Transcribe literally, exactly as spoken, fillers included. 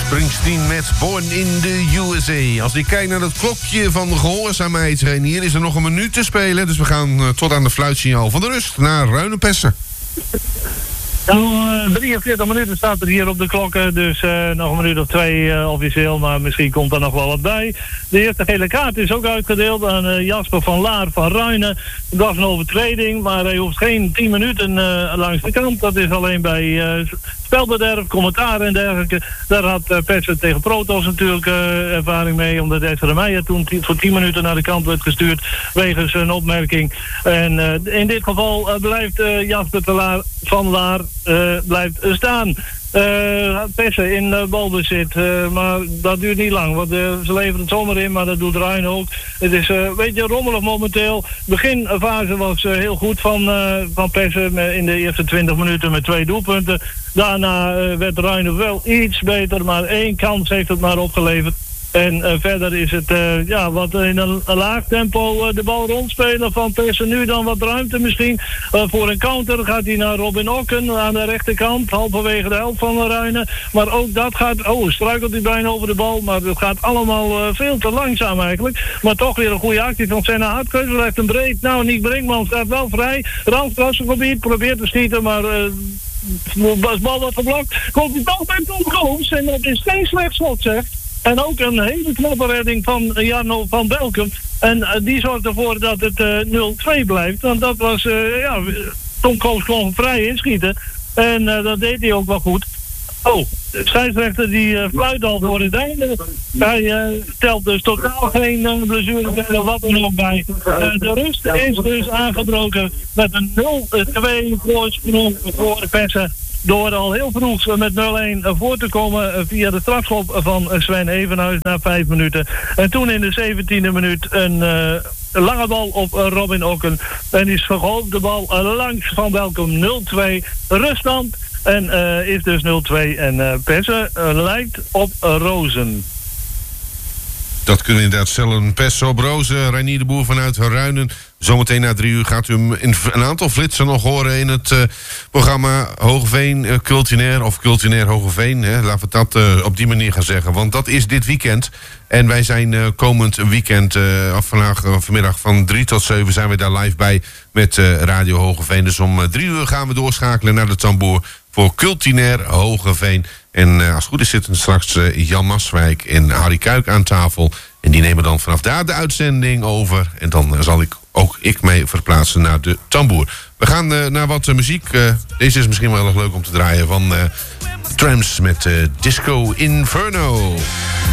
Springsteen met Born in the U S A. Als ik kijk naar het klokje van de gehoorzaamheid, hier is er nog een minuut te spelen. Dus we gaan uh, tot aan de fluitsignaal van de rust naar Ruinepessen. Nou, drieënveertig minuten staat er hier op de klokken, dus uh, nog een minuut of twee uh, officieel, maar misschien komt er nog wel wat bij. De eerste gele kaart is ook uitgedeeld aan uh, Jasper van Laar van Ruinen. Dat was een overtreding, maar hij hoeft geen tien minuten uh, langs de kant. Dat is alleen bij uh, spelbederf, commentaar en dergelijke. Daar had uh, Pessen tegen Protos natuurlijk uh, ervaring mee, omdat Esther Meijer toen t- voor tien minuten naar de kant werd gestuurd wegens een opmerking. En uh, in dit geval uh, blijft uh, Jasper van Laar, van Laar uh, blijft staan. Uh, Pessen in uh, balbezit, uh, maar dat duurt niet lang, want uh, ze leveren het zomaar in, maar dat doet Ruin ook. Het is uh, een beetje rommelig momenteel. Beginfase was uh, heel goed van, uh, van Pessen in de eerste twintig minuten met twee doelpunten. Daarna uh, werd Ruin wel iets beter, maar één kans heeft het maar opgeleverd. En uh, verder is het uh, ja, wat in een, een laag tempo uh, de bal rondspelen van Pessen. Nu dan wat ruimte misschien. Uh, voor een counter gaat hij naar Robin Okken aan de rechterkant. Halverwege de helft van de Ruinen. Maar ook dat gaat... Oh, struikelt hij bijna over de bal. Maar het gaat allemaal uh, veel te langzaam eigenlijk. Maar toch weer een goede actie van Senna Hartkeuze. Hij heeft een breed. Nou, Nick Brinkman staat wel vrij. Ralf Krassengebied probeert te schieten, maar... Uh, de bal wordt geblokt. Komt hij toch bij Tom Gooms. En dat is geen slecht schot, zeg. En ook een hele knappe redding van Jarno van Belkum. En uh, die zorgt ervoor dat het uh, nul twee blijft. Want dat was, uh, ja, Tom Koops kon vrij inschieten. En uh, dat deed hij ook wel goed. Oh, de scheidsrechter die uh, fluit al voor het einde. Hij uh, telt dus totaal geen uh, blessure of wat dan ook bij. Uh, de rust is dus aangebroken met een nul twee voorsprong voor Pessen. Door al heel vroeg met nul-een voor te komen via de strafschop van Sven Evenhuis na vijf minuten. En toen in de zeventiende minuut een uh, lange bal op Robin Okken. En die schoot de bal langs Van Belkom nul twee. Ruststand en uh, is dus nul twee. En uh, Pessen uh, lijkt op uh, Rozen. Dat kunnen we inderdaad stellen. Pessen op Rozen, Reinier de Boer vanuit Ruinen. Zometeen na drie uur gaat u hem in een aantal flitsen nog horen in het uh, programma Hogeveen uh, Cultinair of Cultinair Hogeveen. Hè. Laten we dat uh, op die manier gaan zeggen. Want dat is dit weekend. En wij zijn uh, komend weekend, uh, af vandaag, uh, vanmiddag van drie tot zeven zijn we daar live bij met uh, Radio Hogeveen. Dus om uh, drie uur gaan we doorschakelen naar de tamboer voor Cultinair Hogeveen. En uh, als het goed is zitten straks uh, Jan Maswijk en Harry Kuik aan tafel. En die nemen dan vanaf daar de uitzending over. En dan uh, zal ik ook ik mee verplaatsen naar de tamboer. We gaan uh, naar wat uh, muziek. Uh, deze is misschien wel erg leuk om te draaien van uh, Trams met uh, Disco Inferno.